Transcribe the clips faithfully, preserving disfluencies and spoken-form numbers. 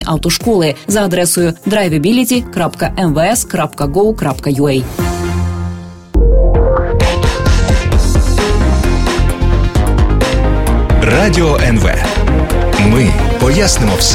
автошколи за адресою драйвебіліті крапка ем ве ес крапка гоу крапка ю а. Радіо ен ве. Ми пояснимо все.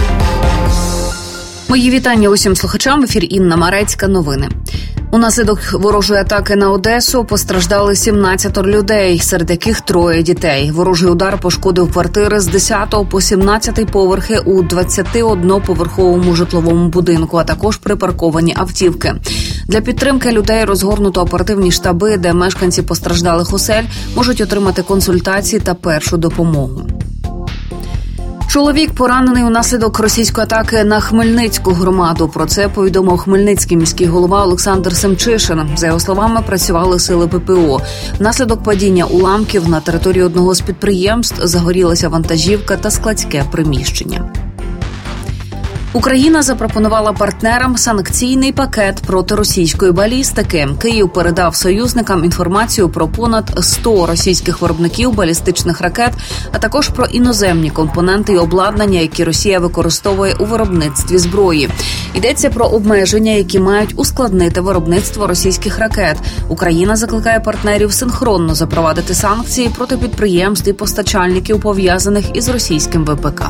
Мої вітання усім слухачам. В ефірі Інна Марецька. Новини. Унаслідок ворожої атаки на Одесу постраждали сімнадцять людей, серед яких троє дітей. Ворожий удар пошкодив квартири з десятого по сімнадцятий поверхи у двадцятиодноповерховому житловому будинку, а також припарковані автівки. Для підтримки людей розгорнуто оперативні штаби, де мешканці постраждалих осель можуть отримати консультації та першу допомогу. Чоловік поранений унаслідок російської атаки на Хмельницьку громаду. Про це повідомив Хмельницький міський голова Олександр Семчишин. За його словами, працювали сили пе пе о. Внаслідок падіння уламків на території одного з підприємств загорілася вантажівка та складське приміщення. Україна запропонувала партнерам санкційний пакет проти російської балістики. Київ передав союзникам інформацію про понад сто російських виробників балістичних ракет, а також про іноземні компоненти і обладнання, які Росія використовує у виробництві зброї. Йдеться про обмеження, які мають ускладнити виробництво російських ракет. Україна закликає партнерів синхронно запровадити санкції проти підприємств і постачальників, пов'язаних із російським ве пе ка.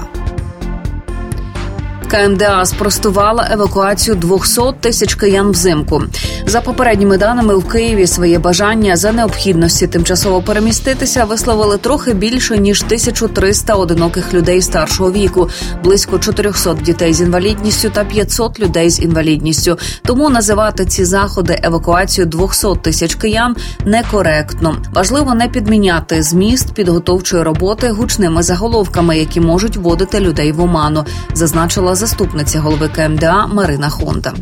ка ем де а спростувала евакуацію двісті тисяч киян взимку. За попередніми даними, в Києві своє бажання за необхідності тимчасово переміститися висловили трохи більше, ніж тисяча триста одиноких людей старшого віку, близько чотириста дітей з інвалідністю та п'ятсот людей з інвалідністю. Тому називати ці заходи евакуацією двісті тисяч киян некоректно. Важливо не підміняти зміст підготовчої роботи гучними заголовками, які можуть вводити людей в оману, зазначила заступниця голови ка ем де а Марина Хонта.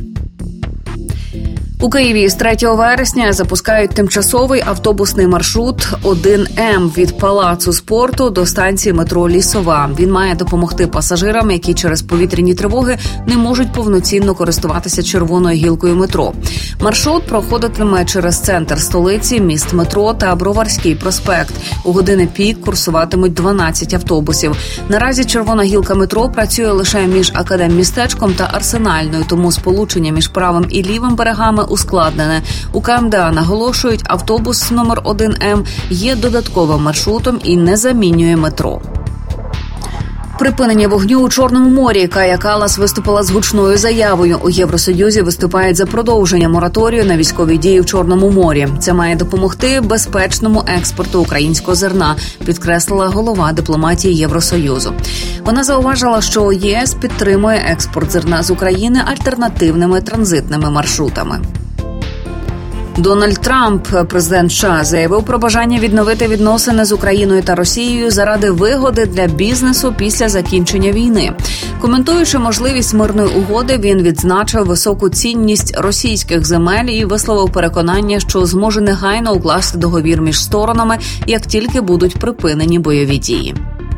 У Києві з третього вересня запускають тимчасовий автобусний маршрут один ем від Палацу спорту до станції метро Лісова. Він має допомогти пасажирам, які через повітряні тривоги не можуть повноцінно користуватися червоною гілкою метро. Маршрут проходитиме через центр столиці, міст метро та Броварський проспект. У години пік курсуватимуть дванадцять автобусів. Наразі червона гілка метро працює лише між Академмістечком та Арсенальною, тому сполучення між правим і лівим берегами ускладнене. У ка ем де а наголошують, автобус номер один ем є додатковим маршрутом і не замінює метро. Припинення вогню у Чорному морі. Кая Каллас виступила з гучною заявою. У Євросоюзі виступають за продовження мораторію на військові дії в Чорному морі. Це має допомогти безпечному експорту українського зерна, підкреслила голова дипломатії Євросоюзу. Вона зауважила, що ЄС підтримує експорт зерна з України альтернативними транзитними маршрутами. Дональд Трамп, президент США, заявив про бажання відновити відносини з Україною та Росією заради вигоди для бізнесу після закінчення війни. Коментуючи можливість мирної угоди, він відзначив високу цінність російських земель і висловив переконання, що зможе негайно укласти договір між сторонами, як тільки будуть припинені бойові дії.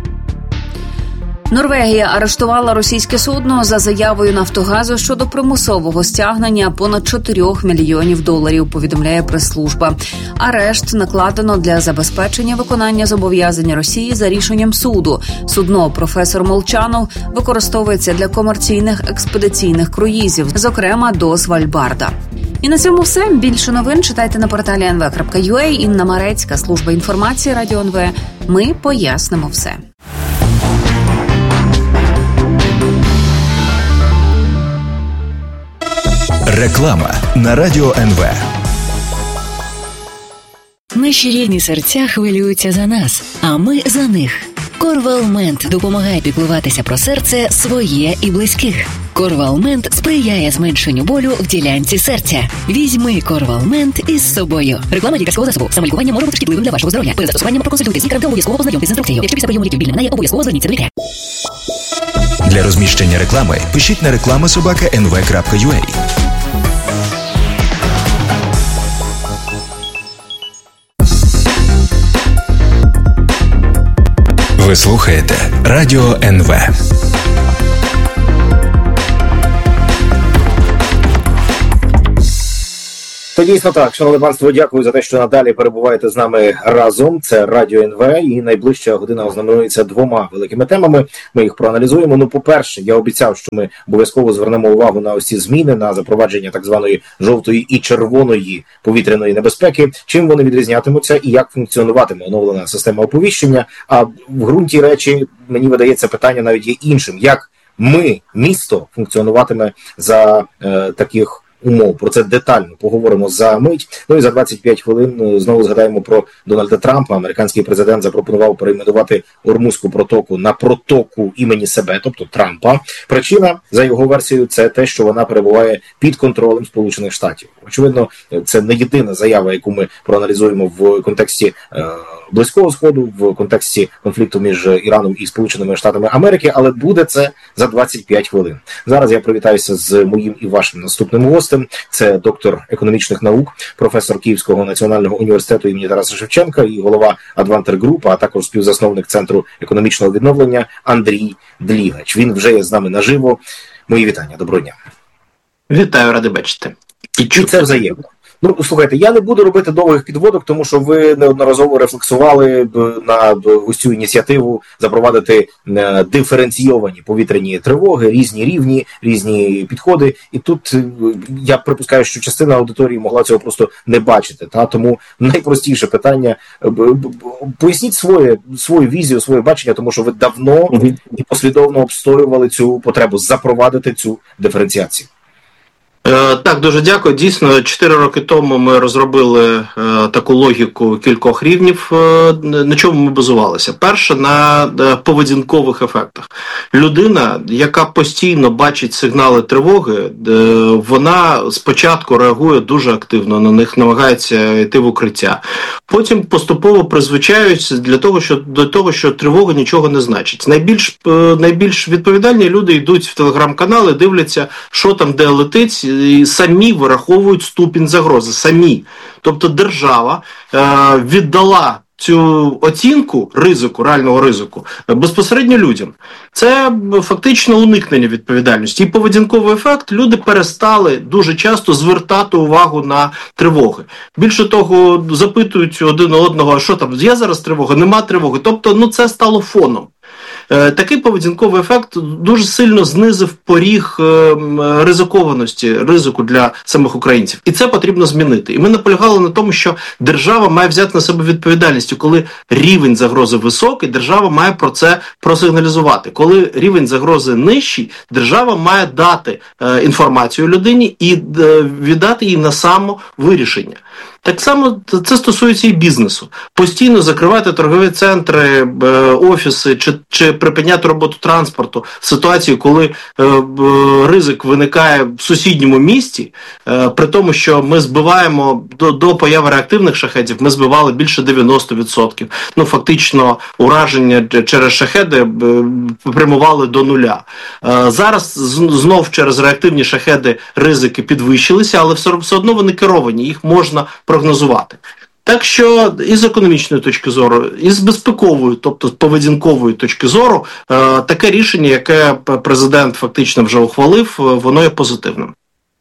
Норвегія арештувала російське судно за заявою Нафтогазу щодо примусового стягнення понад чотирьох мільйонів доларів, повідомляє прес-служба. Арешт накладено для забезпечення виконання зобов'язань Росії за рішенням суду. Судно «Професор Молчанов» використовується для комерційних експедиційних круїзів, зокрема до Свальбарда. І на цьому все. Більше новин читайте на порталі ен ве крапка ю а. Інна Марецька, служба інформації Радіо ен ве. Ми пояснимо все. Реклама на Радіо ен ве. Наші рідні серця хвилюються за нас, а ми за них. Корвалмент допомагає піклуватися про серце своє і близьких. Корвалмент сприяє зменшенню болю в ділянці серця. Візьми Корвалмент із собою. Реклама лікарського засобу. Самолікування може бути шкідливим для вашого здоров'я. Перед застосуванням проконсультуйтесь з лікарем та обов'язково ознайомтесь з інструкцією. Якщо після прийому ліків біль не минає, обов'язково зверніться до лікаря. Для розміщення реклами пишіть на реклама собака ен ве крапка ю а. Ви слухаєте Радіо ен ве. То дійсно так. Шановне панство, дякую за те, що надалі перебуваєте з нами разом. Це Радіо ен ве, і найближча година ознаменується двома великими темами. Ми їх проаналізуємо. Ну, по-перше, я обіцяв, що ми обов'язково звернемо увагу на ось ці зміни, на запровадження так званої жовтої і червоної повітряної небезпеки. Чим вони відрізнятимуться і як функціонуватиме оновлена система оповіщення. А в ґрунті речі, мені видається, питання навіть є іншим. Як ми, місто, функціонуватиме за е, таких умов. Про це детально поговоримо за мить. Ну і за двадцять п'ять хвилин знову згадаємо про Дональда Трампа. Американський президент запропонував перейменувати Ормузьку протоку на протоку імені себе, тобто Трампа. Причина, за його версією, це те, що вона перебуває під контролем Сполучених Штатів. Очевидно, це не єдина заява, яку ми проаналізуємо в контексті е, Близького Сходу, в контексті конфлікту між Іраном і Сполученими Штатами Америки, але буде це за двадцять п'ять хвилин. Зараз я привітаюся з моїм і вашим наступним гостем. Це доктор економічних наук, професор Київського національного університету імені Тараса Шевченка і голова Advanter Group, а також співзасновник Центру економічного відновлення Андрій Длігач. Він вже є з нами наживо. Мої вітання. Доброго дня. Вітаю, радий бачити. І, і це взаємно. Ну, слухайте, я не буду робити довгих підводок, тому що ви неодноразово рефлексували на ось цю ініціативу запровадити диференційовані повітряні тривоги, різні рівні, різні підходи. І тут я припускаю, що частина аудиторії могла цього просто не бачити. Та? Тому найпростіше питання – поясніть своє, свою візію, своє бачення, тому що ви давно і послідовно обстоювали цю потребу запровадити цю диференціацію. Так, дуже дякую. Дійсно, чотири роки тому ми розробили е, таку логіку кількох рівнів, е, на чому ми базувалися. Перше, на е, поведінкових ефектах. Людина, яка постійно бачить сигнали тривоги, е, вона спочатку реагує дуже активно на них, намагається йти в укриття. Потім поступово призвичаються для того, що, до того, що тривога нічого не значить. Найбільш, е, найбільш відповідальні люди йдуть в телеграм-канали, дивляться, що там де летить, і самі вираховують ступінь загрози. Самі. Тобто держава е, віддала цю оцінку ризику, реального ризику, безпосередньо людям. Це фактично уникнення відповідальності. І поведінковий ефект, люди перестали дуже часто звертати увагу на тривоги. Більше того, запитують один одного, а що там, є зараз тривога, нема тривоги. Тобто, ну це стало фоном. Такий поведінковий ефект дуже сильно знизив поріг ризикованості, ризику для самих українців. І це потрібно змінити. І ми наполягали на тому, що держава має взяти на себе відповідальність. Коли рівень загрози високий, держава має про це просигналізувати. Коли рівень загрози нижчий, держава має дати інформацію людині і віддати їй на самовирішення. Так само це стосується і бізнесу. Постійно закривати торгові центри, офіси чи, чи припиняти роботу транспорту в ситуації, коли е, ризик виникає в сусідньому місті, е, при тому, що ми збиваємо до, до появи реактивних шахедів, ми збивали більше дев'яносто відсотків. Ну, фактично, ураження через шахеди прямували до нуля. Е, зараз знов через реактивні шахеди ризики підвищилися, але все, все одно вони керовані, їх можна прогнозувати. Так що і з економічної точки зору, і з безпекової, тобто з поведінкової точки зору, е, таке рішення, яке президент фактично вже ухвалив, воно є позитивним.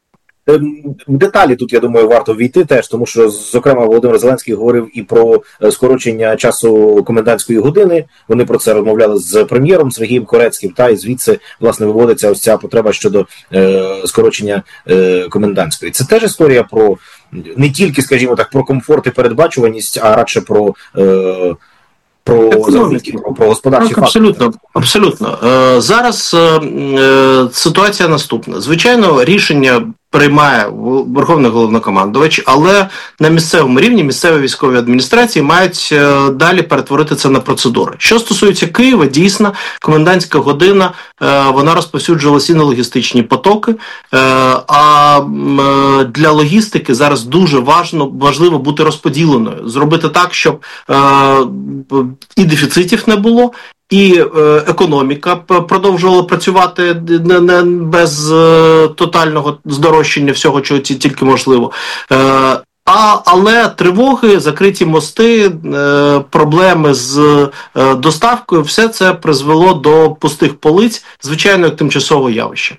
В деталі тут, я думаю, варто війти теж, тому що, зокрема, Володимир Зеленський говорив і про скорочення часу комендантської години. Вони про це розмовляли з прем'єром Сергієм Корецьким, та і звідси, власне, виводиться ось ця потреба щодо е, скорочення е, комендантської. Це теж історія про не тільки, скажімо так, про комфорт і передбачуваність, а радше про... Е, Про, про, про господарчі так, абсолютно, абсолютно. Е, зараз е, ситуація наступна. Звичайно, рішення приймає Верховний Головнокомандувач, але на місцевому рівні місцеві військові адміністрації мають е, далі перетворити це на процедури. Що стосується Києва, дійсно, комендантська година, е, вона розповсюджувалася і на логістичні потоки, е, а е, для логістики зараз дуже важно, важливо бути розподіленою, зробити так, щоб е, і дефіцитів не було, і е, економіка продовжувала працювати не, не, без е, тотального здорожчання всього, чого тільки можливо. Е, а, але тривоги, закриті мости, е, проблеми з е, доставкою, все це призвело до пустих полиць, звичайно, як тимчасове явище.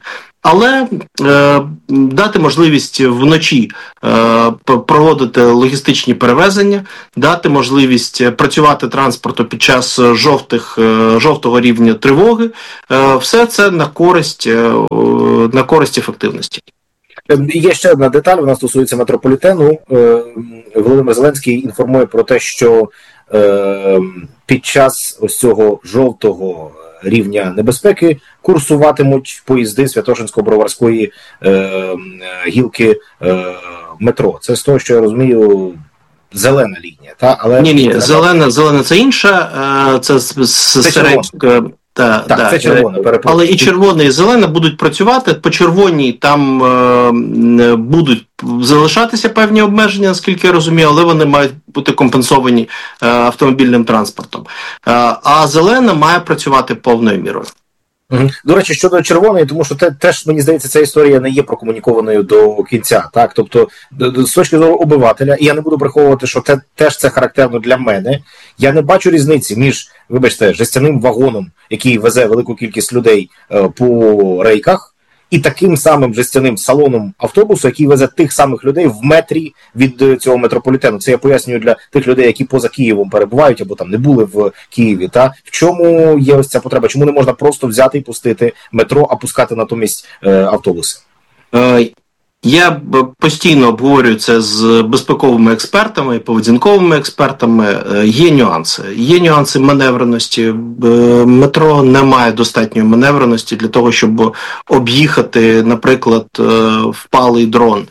Але е, дати можливість вночі е, проводити логістичні перевезення, дати можливість працювати транспорту під час жовтих, е, жовтого рівня тривоги, е, все це на користь, е, на користь ефективності. Є ще одна деталь, вона стосується метрополітену. Е, Володимир Зеленський інформує про те, що е, під час ось цього жовтого рівня небезпеки курсуватимуть поїзди Святошинсько-Броварської е, гілки е, метро. Це з того, що я розумію, зелена лінія. Та? Але ні, ні, зелена, зелена це інша, це, це середня. Та, так, да. це червона, перепрошую. Але і червона, і зелена будуть працювати. По червоній там е, будуть залишатися певні обмеження, наскільки я розумію, але вони мають бути компенсовані е, автомобільним транспортом. Е, а зелена має працювати повною мірою. Угу. До речі, щодо червоної, тому що те, теж, мені здається, ця історія не є прокомунікованою до кінця. Так? Тобто, з точки зору обивателя, і я не буду приховувати, що те, теж це характерно для мене, я не бачу різниці між, вибачте, жестяним вагоном, який везе велику кількість людей е, по рейках, і таким самим жестяним салоном автобусу, який везе тих самих людей в метрі від цього метрополітену. Це я пояснюю для тих людей, які поза Києвом перебувають або там не були в Києві. Та в чому є ось ця потреба? Чому не можна просто взяти і пустити метро, а пускати натомість е, автобуси? Е, Я постійно обговорюю це з безпековими експертами і поведінковими експертами. Є нюанси. Є нюанси маневреності. Метро не має достатньої маневреності для того, щоб об'їхати, наприклад, впалий дрон.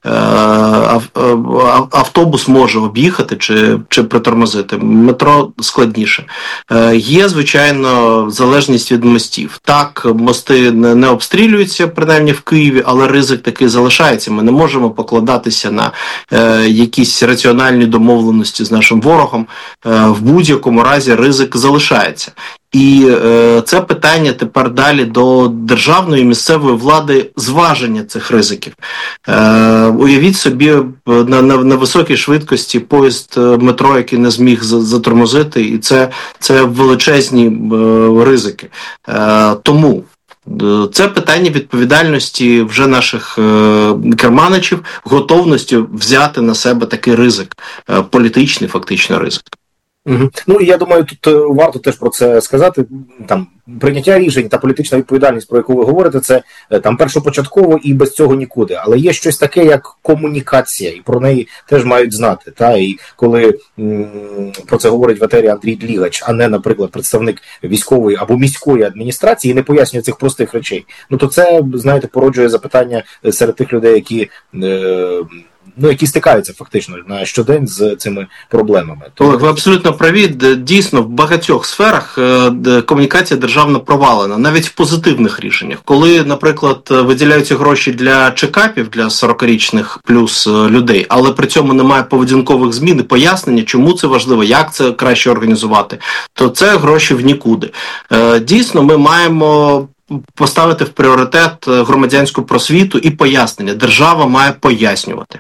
Автобус може об'їхати чи, чи притормозити. Метро складніше. Є, звичайно, залежність від мостів. Так, мости не обстрілюються, принаймні в Києві, але ризик такий залишається. Ми не можемо покладатися на е, якісь раціональні домовленості з нашим ворогом. Е, в будь-якому разі ризик залишається. І е, це питання тепер далі до державної і місцевої влади зваження цих ризиків. Е, уявіть собі, на, на, на високій швидкості поїзд метро, який не зміг затормозити, і це, це величезні е, ризики. Е, тому це питання відповідальності вже наших е, керманичів, готовності взяти на себе такий ризик, е, політичний фактично ризик. Угу. Ну, і я думаю, тут варто теж про це сказати. Там прийняття рішень та політична відповідальність, про яку ви говорите, це там першопочатково і без цього нікуди. Але є щось таке, як комунікація, і про неї теж мають знати. Та? І коли м- про це говорить в етері Андрій Длігач, а не, наприклад, представник військової або міської адміністрації, і не пояснює цих простих речей, ну то це, знаєте, породжує запитання серед тих людей, які... Е- Ну, які стикаються фактично на щодень з цими проблемами. Олег, ви абсолютно праві. Дійсно, в багатьох сферах комунікація державна провалена, навіть в позитивних рішеннях. Коли, наприклад, виділяються гроші для чекапів, для сорокарічних плюс людей, але при цьому немає поведінкових змін і пояснення, чому це важливо, як це краще організувати, то це гроші в нікуди. Дійсно, ми маємо поставити в пріоритет громадянську просвіту і пояснення. Держава має пояснювати.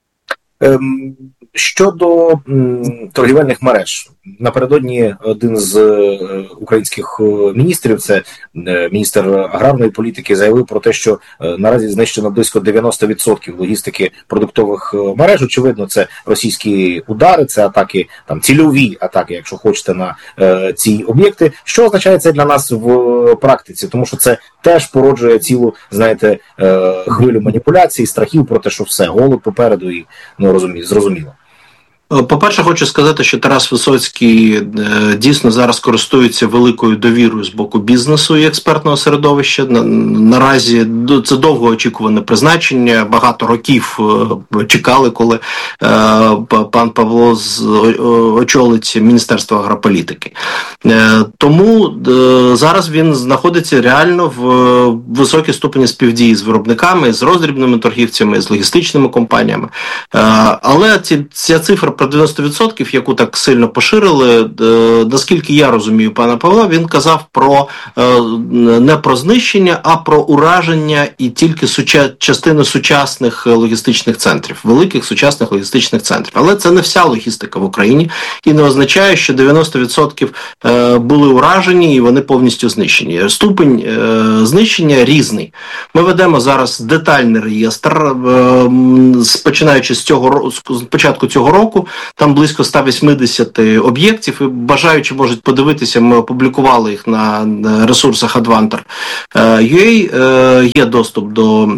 Щодо торгівельних мереж, напередодні один з українських міністрів, це міністр аграрної політики, заявив про те, що наразі знищено близько дев'яносто відсотків логістики продуктових мереж. Очевидно, це російські удари, це атаки, там цільові атаки, якщо хочете, на е, ці об'єкти. Що означає це для нас в практиці? Тому що це теж породжує цілу, знаєте, е, хвилю маніпуляцій, страхів про те, що все, голод попереду і, ну, розумію, зрозуміло. По-перше, хочу сказати, що Тарас Висоцький дійсно зараз користується великою довірою з боку бізнесу і експертного середовища. Наразі це довгоочікуване призначення, багато років чекали, коли пан Павло очолить Міністерство агрополітики. Тому зараз він знаходиться реально в високій ступені співдії з виробниками, з роздрібними торгівцями, з логістичними компаніями. Але ця цифра про дев'яносто відсотків, яку так сильно поширили, наскільки я розумію пана Павла, він казав про не про знищення, а про ураження і тільки суча... частини сучасних логістичних центрів, великих сучасних логістичних центрів. Але це не вся логістика в Україні і не означає, що дев'яносто відсотків були уражені і вони повністю знищені. Ступень знищення різний. Ми ведемо зараз детальний реєстр, починаючи з цього з початку цього року, там близько сто вісімдесят об'єктів, і бажаючи можуть подивитися, ми опублікували їх на ресурсах Advanter точка ю а, є доступ до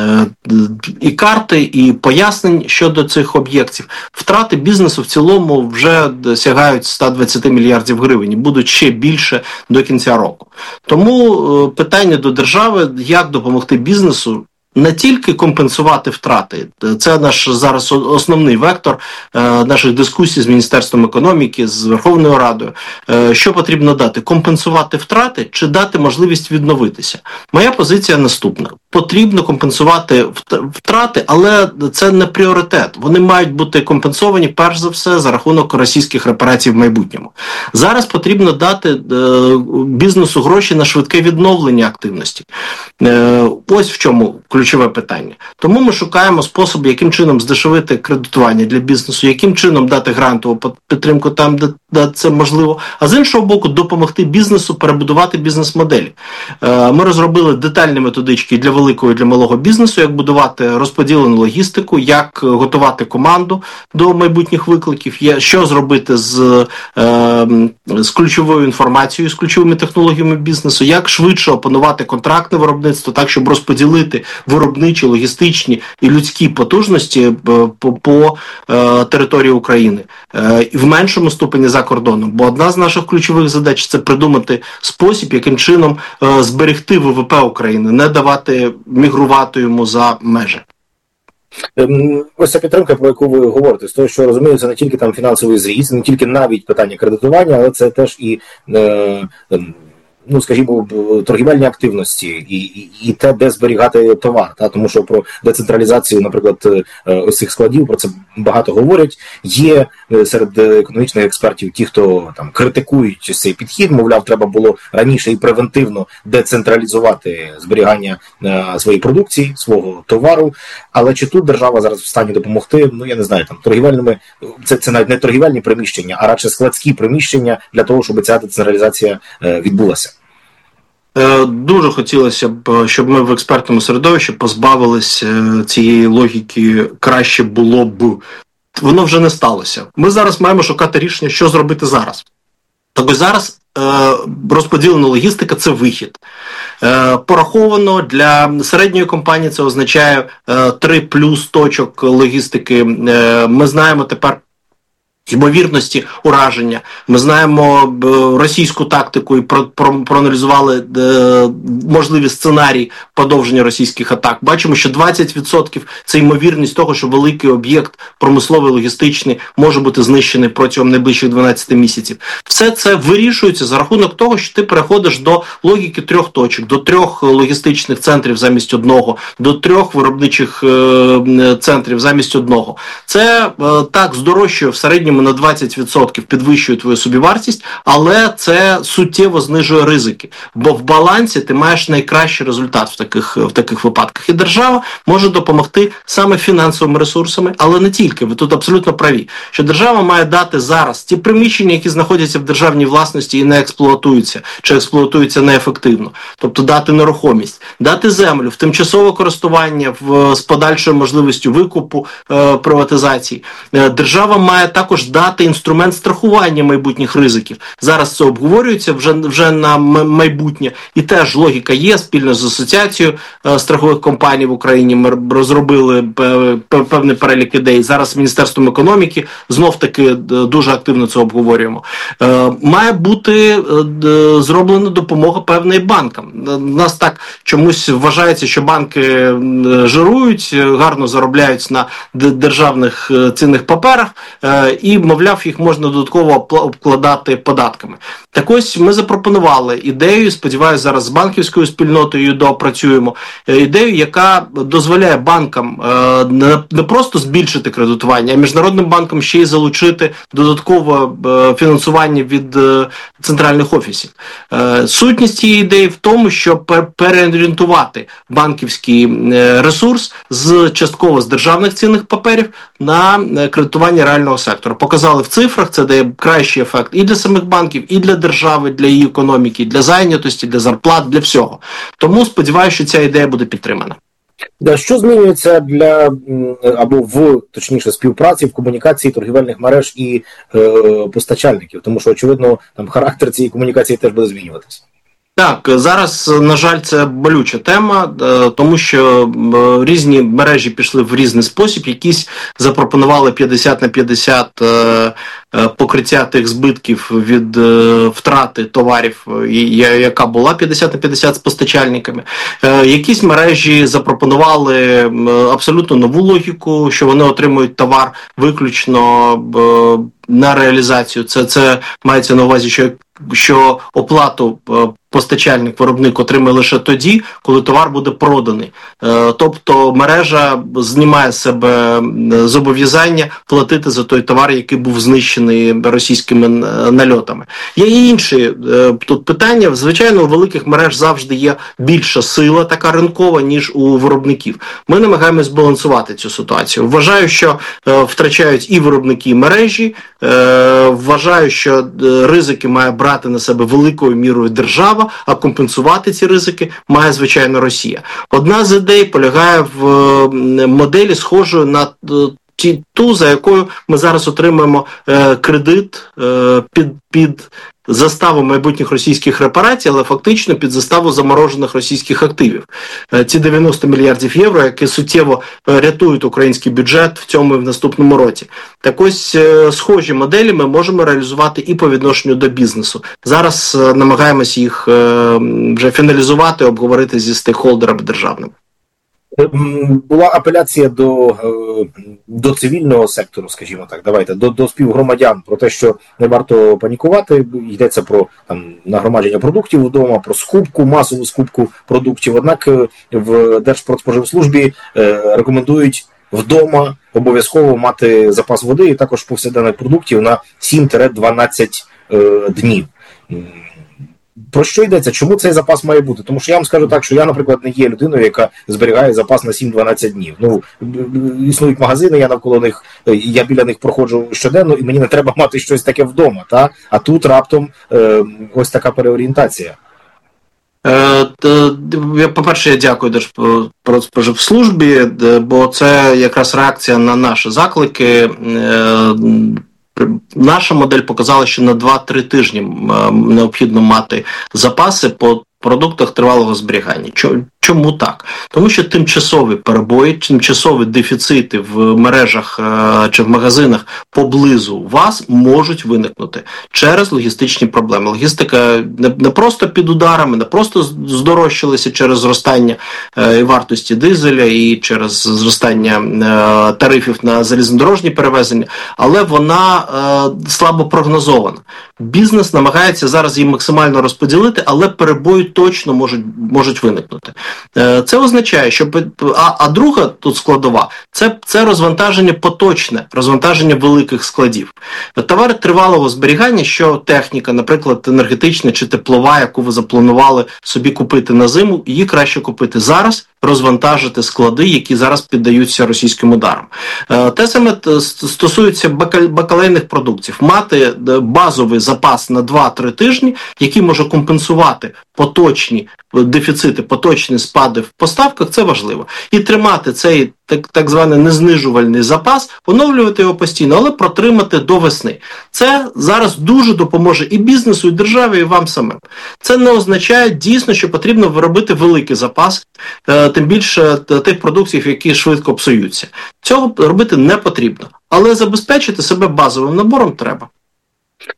і карти, і пояснень щодо цих об'єктів. Втрати бізнесу в цілому вже сягають сто двадцять мільярдів гривень і будуть ще більше до кінця року. Тому питання до держави, як допомогти бізнесу, не тільки компенсувати втрати, це наш зараз основний вектор е, наших дискусій з Міністерством економіки, з Верховною Радою. Е, що потрібно дати? Компенсувати втрати чи дати можливість відновитися? Моя позиція наступна. Потрібно компенсувати втрати, але це не пріоритет. Вони мають бути компенсовані, перш за все, за рахунок російських репарацій в майбутньому. Зараз потрібно дати е, бізнесу гроші на швидке відновлення активності. Е, ось в чому ключове питання. Тому ми шукаємо способи, яким чином здешевити кредитування для бізнесу, яким чином дати грантову підтримку там, де, де це можливо, а з іншого боку, допомогти бізнесу перебудувати бізнес-моделі. Е, ми розробили детальні методички для великого і для малого бізнесу, як будувати розподілену логістику, як готувати команду до майбутніх викликів, що зробити з, е, з ключовою інформацією, з ключовими технологіями бізнесу, як швидше опанувати контрактне виробництво, так, щоб розподілити виробничі, логістичні і людські потужності по, по е, території України. Е, в меншому ступені за кордоном. Бо одна з наших ключових задач – це придумати спосіб, яким чином е, зберегти ВВП України, не давати мігрувати йому за межі. Ось ця підтримка, про яку ви говорите, з того, що розумію, це не тільки там фінансовий зріст, не тільки навіть питання кредитування, але це теж і е, ну, скажімо, торгівельні активності і, і, і те, де зберігати товар. Та? Тому що про децентралізацію, наприклад, ось цих складів, про це багато говорять. Є серед економічних експертів ті, хто там критикують цей підхід, мовляв, треба було раніше і превентивно децентралізувати зберігання е, своєї продукції, свого товару. Але чи тут держава зараз в стані допомогти, ну, я не знаю, там, торгівельними, це, це навіть не торгівельні приміщення, а радше складські приміщення для того, щоб ця децентралізація е, відбулася? Дуже хотілося б, щоб ми в експертному середовищі позбавились цієї логіки «краще було б». Воно вже не сталося. Ми зараз маємо шукати рішення, що зробити зараз. Так ось зараз розподілена логістика – це вихід. Пораховано для середньої компанії це означає три плюс точок логістики. Ми знаємо тепер ймовірності ураження. Ми знаємо російську тактику і про, про, проаналізували е, можливі сценарії подовження російських атак. Бачимо, що двадцять відсотків це ймовірність того, що великий об'єкт промисловий, логістичний може бути знищений протягом найближчих дванадцяти місяців. Все це вирішується за рахунок того, що ти переходиш до логіки трьох точок, до трьох логістичних центрів замість одного, до трьох виробничих е, центрів замість одного. Це е, так здорожчує в середньому на двадцять відсотків, підвищує твою собівартість, але це суттєво знижує ризики. Бо в балансі ти маєш найкращий результат в таких, в таких випадках. І держава може допомогти саме фінансовими ресурсами, але не тільки. Ви тут абсолютно праві. Що держава має дати зараз ті приміщення, які знаходяться в державній власності і не експлуатуються, чи експлуатуються неефективно. Тобто дати нерухомість, дати землю в тимчасове користування в, з подальшою можливістю викупу, е, приватизації. Е, держава має також дати інструмент страхування майбутніх ризиків. Зараз це обговорюється вже, вже на майбутнє. І теж логіка є, спільно з асоціацією е, страхових компаній в Україні ми розробили певний перелік ідей. Зараз з Міністерством економіки знов-таки дуже активно це обговорюємо. Е, має бути е, зроблена допомога певної банкам. У нас так чомусь вважається, що банки жирують, гарно заробляють на державних цінних паперах, е, і і, мовляв, їх можна додатково обкладати податками. Так ось ми запропонували ідею, сподіваюся, зараз з банківською спільнотою доопрацюємо, ідею, яка дозволяє банкам не просто збільшити кредитування, а міжнародним банкам ще й залучити додаткове фінансування від центральних офісів. Сутність цієї ідеї в тому, щоб переорієнтувати банківський ресурс з частково з державних цінних паперів на кредитування реального сектору. Показали в цифрах, це дає кращий ефект і для самих банків, і для держави, для її економіки, і для зайнятості, для зарплат, для всього. Тому сподіваюся, що ця ідея буде підтримана. Що змінюється для, або в, точніше, співпраці, в комунікації торгівельних мереж і е, постачальників? Тому що, очевидно, там характер цієї комунікації теж буде змінюватися. Так, зараз, на жаль, це болюча тема, тому що різні мережі пішли в різний спосіб, якісь запропонували п'ятдесят на п'ятдесят покриття тих збитків від втрати товарів, яка була п'ятдесят на п'ятдесят з постачальниками. Якісь мережі запропонували абсолютно нову логіку, що вони отримують товар виключно на реалізацію. Це, це мається на увазі, що що оплату постачальник-виробник отримає лише тоді, коли товар буде проданий. Тобто мережа знімає з себе зобов'язання платити за той товар, який був знищений російськими нальотами. Є і інші тут питання. Звичайно, у великих мереж завжди є більша сила, така ринкова, ніж у виробників. Ми намагаємось збалансувати цю ситуацію. Вважаю, що втрачають і виробники, і мережі. Вважаю, що ризики має брати на себе великою мірою держава, а компенсувати ці ризики має, звичайно, Росія. Одна з ідей полягає в моделі, схожої на ті, ту, за якою ми зараз отримуємо е, кредит е, під, під заставу майбутніх російських репарацій, але фактично під заставу заморожених російських активів. Е, ці дев'яносто мільярдів євро, які суттєво рятують український бюджет в цьому і в наступному році. Так ось е, схожі моделі ми можемо реалізувати і по відношенню до бізнесу. Зараз е, намагаємось їх е, вже фіналізувати, обговорити зі стейкхолдерами державними. Була апеляція до, до цивільного сектору, скажімо так, давайте, до, до співгромадян про те, що не варто панікувати, йдеться про там, нагромадження продуктів вдома, про скупку, масову скупку продуктів, однак в Держпродспоживслужбі е, рекомендують вдома обов'язково мати запас води і також повсякденних продуктів на сім-дванадцять е, днів. Про що йдеться? Чому цей запас має бути? Тому що я вам скажу так, що я, наприклад, не є людиною, яка зберігає запас на сім-дванадцять днів. Ну, існують магазини, я навколо них, я біля них проходжу щоденно, і мені не треба мати щось таке вдома, та? А тут раптом е, ось така переорієнтація. По-перше, я дякую Держпродспоживслужбі, бо це якраз реакція на наші заклики. Наша модель показала, що на два-три тижні необхідно мати запаси по продуктах тривалого зберігання. Чому так? Тому що тимчасові перебої, тимчасові дефіцити в мережах е, чи в магазинах поблизу вас можуть виникнути через логістичні проблеми. Логістика не, не просто під ударами, не просто здорожчалася через зростання е, вартості дизеля і через зростання е, тарифів на залізнодорожні перевезення, але вона е, слабо прогнозована. Бізнес намагається зараз її максимально розподілити, але перебої точно можуть, можуть виникнути. Це означає, що а, а друга тут складова це, це розвантаження поточне, розвантаження великих складів. Товари тривалого зберігання, що техніка, наприклад, енергетична чи теплова, яку ви запланували собі купити на зиму, її краще купити зараз, розвантажити склади, які зараз піддаються російським ударам. Те саме стосується бакалейних продуктів. Мати базовий запас на два-три тижні, який може компенсувати поточні дефіцити, поточні спади в поставках, це важливо. І тримати цей так, так званий незнижувальний запас, оновлювати його постійно, але протримати до весни. Це зараз дуже допоможе і бізнесу, і державі, і вам самим. Це не означає дійсно, що потрібно виробити великий запас, тим більше тих продуктів, які швидко псуються. Цього робити не потрібно, але забезпечити себе базовим набором треба.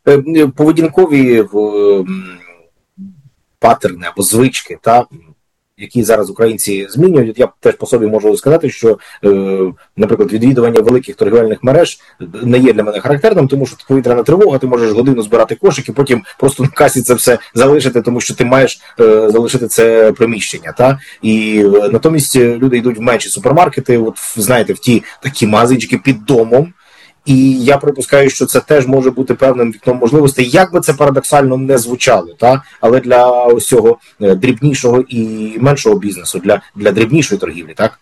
Поведінкові паттерни або звички, та які зараз українці змінюють. Я теж по собі можу сказати, що, е, наприклад, відвідування великих торгівельних мереж не є для мене характерним, тому що повітряна тривога, ти можеш годину збирати кошик і потім просто на касі це все залишити, тому що ти маєш е, залишити це приміщення. Та? І е, натомість люди йдуть в менші супермаркети, от, знаєте, в ті такі магазинчики під домом. І я припускаю, що це теж може бути певним вікном можливостей, як би це парадоксально не звучало, та? Але для ось цього дрібнішого і меншого бізнесу, для, для дрібнішої торгівлі, так?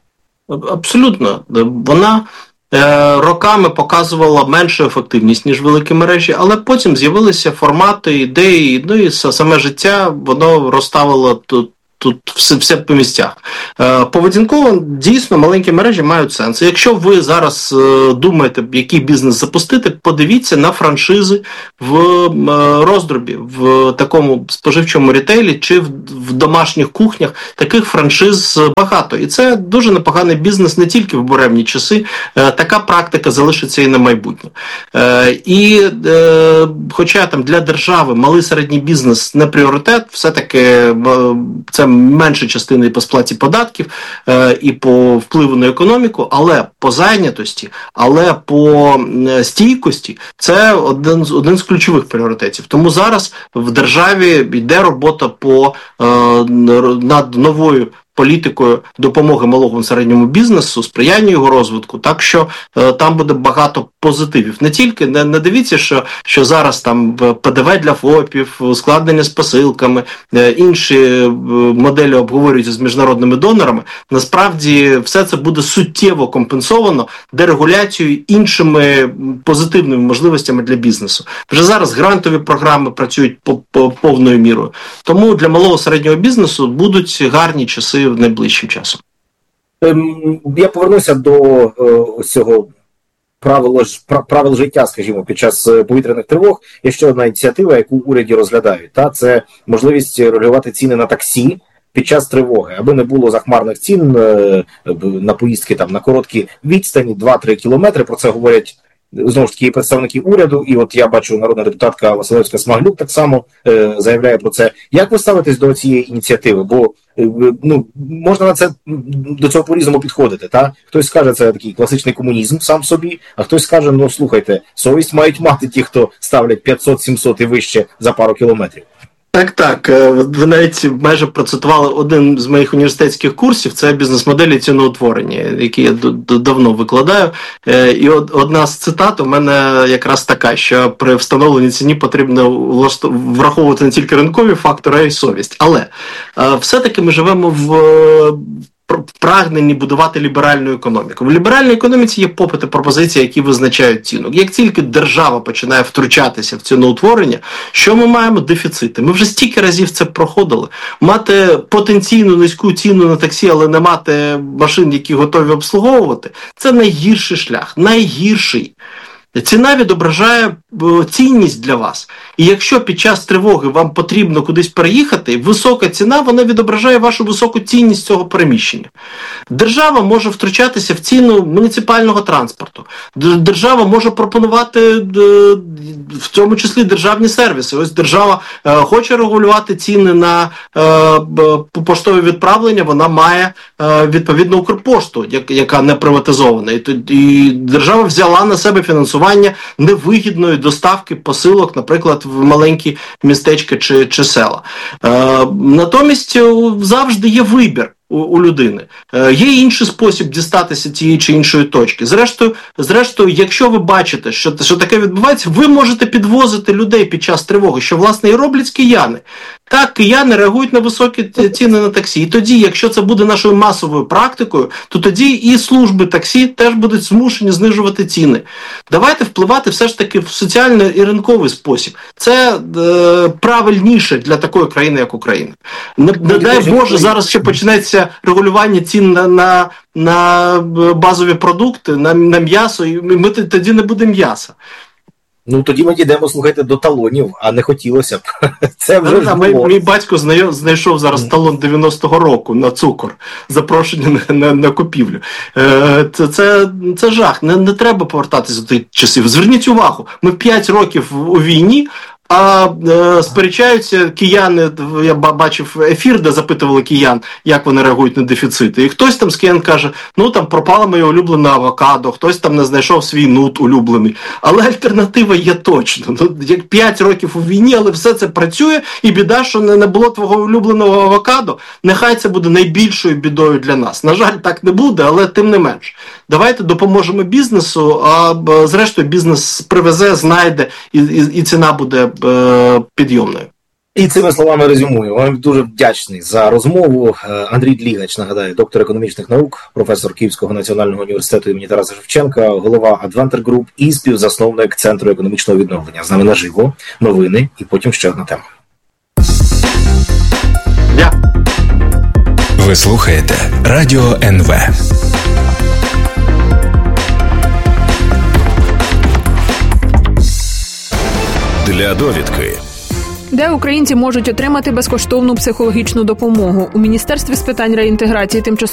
Абсолютно. Вона е, роками показувала меншу ефективність, ніж великі мережі, але потім з'явилися формати, ідеї, ну і саме життя, воно розставило тут. Тут все, все по місцях. Е, поведінково, дійсно, маленькі мережі мають сенс. Якщо ви зараз е, думаєте, який бізнес запустити, подивіться на франшизи в е, роздробі, в такому споживчому рітейлі чи в, в домашніх кухнях. Таких франшиз багато. І це дуже непоганий бізнес не тільки в буремні часи. Е, така практика залишиться і на майбутнє. Е, і е, хоча там для держави малий середній бізнес не пріоритет, все-таки е, це менше частини по сплаті податків е, і по впливу на економіку, але по зайнятості, але по стійкості це один, один з ключових пріоритетів. Тому зараз в державі йде робота по, е, над новою політикою допомоги малому і середньому бізнесу, сприяння його розвитку, так що е, там буде багато позитивів. Не тільки, не, не дивіться, що, що зараз там ПДВ для ФОПів, ускладнення з посилками, е, інші е, моделі обговорюються з міжнародними донорами. Насправді все це буде суттєво компенсовано дерегуляцією, іншими позитивними можливостями для бізнесу. Вже зараз грантові програми працюють по, по повною мірою. Тому для малого і середнього бізнесу будуть гарні часи в найближчим часом. Я повернуся до ось цього правил, правил життя, скажімо, під час повітряних тривог. Є ще одна ініціатива, яку в уряді розглядають. Та? Це можливість регулювати ціни на таксі під час тривоги, аби не було захмарних цін на поїздки там, на короткі відстані, два-три кілометри. Про це говорять знову ж таки представники уряду, і от я бачу, народна депутатка Василевська-Смаглюк так само е, заявляє про це. Як ви ставитесь до цієї ініціативи? Бо е, ну, можна на це, до цього по-різному підходити, та? Хтось скаже, це такий класичний комунізм сам собі, а хтось скаже, ну слухайте, совість мають мати ті, хто ставлять п'ятсот-сімсот і вище за пару кілометрів. Так, так. Ви навіть майже процитували один з моїх університетських курсів, це бізнес-моделі ціноутворення, які я давно викладаю. І одна з цитат у мене якраз така, що при встановленні ціні потрібно враховувати не тільки ринкові фактори, а й совість. Але все-таки ми живемо в прагненні будувати ліберальну економіку. В ліберальній економіці є попит і пропозиції, які визначають ціну. Як тільки держава починає втручатися в ціноутворення, що ми маємо? Дефіцити. Ми вже стільки разів це проходили. Мати потенційну низьку ціну на таксі, але не мати машин, які готові обслуговувати, це найгірший шлях. Найгірший. Ціна відображає цінність для вас. І якщо під час тривоги вам потрібно кудись переїхати, висока ціна, вона відображає вашу високу цінність цього переміщення. Держава може втручатися в ціну муніципального транспорту. Держава може пропонувати, в цьому числі, державні сервіси. Ось держава хоче регулювати ціни на поштові відправлення, вона має відповідно Укрпошту, яка не приватизована. І держава взяла на себе фінансування невигідної доставки посилок, наприклад, в маленькі містечка чи, чи села. Е, натомість завжди є вибір у, у людини. Е, є інший спосіб дістатися тієї чи іншої точки. Зрештою, зрештою, якщо ви бачите, що, що таке відбувається, ви можете підвозити людей під час тривоги, що, власне, і роблять кияни. Так, кияни реагують на високі ціни на таксі. І тоді, якщо це буде нашою масовою практикою, то тоді і служби таксі теж будуть змушені знижувати ціни. Давайте впливати все ж таки в соціальний і ринковий спосіб. Це е, правильніше для такої країни, як Україна. Не, не дай Боже, зараз ще почнеться регулювання цін на, на, на базові продукти, на, на м'ясо, і ми тоді не буде м'яса. Ну, тоді ми дійдемо, слухайте, до талонів, а не хотілося б. Це вже а, мій, мій батько знайшов зараз талон дев'яностого року на цукор, запрошення на, на, на купівлю. Е, це, це, це жах, не, не треба повертатися до тих часів. Зверніть увагу, ми п'ять років у війні, А е, сперечаються кияни, я бачив ефір, де запитували киян, як вони реагують на дефіцити. І хтось там з киян каже, ну там пропало моє улюблене авокадо, хтось там не знайшов свій нут улюблений. Але альтернатива є точно. Ну, як п'ять років у війні, але все це працює, і біда, що не було твого улюбленого авокадо, нехай це буде найбільшою бідою для нас. На жаль, так не буде, але тим не менш. Давайте допоможемо бізнесу, а зрештою бізнес привезе, знайде, і, і, і ціна буде підйомною. І цими словами резюмую. Вам дуже вдячний за розмову. Андрій Длігач, нагадаю, доктор економічних наук, професор Київського національного університету імені Тараса Шевченка, голова Adventure Group і співзасновник Центру економічного відновлення. З нами наживо, новини і потім ще одна тема. Дякую. Ви слухаєте Радіо ен ве. Для довідки. Де українці можуть отримати безкоштовну психологічну допомогу? У Міністерстві з питань реінтеграції тимчасово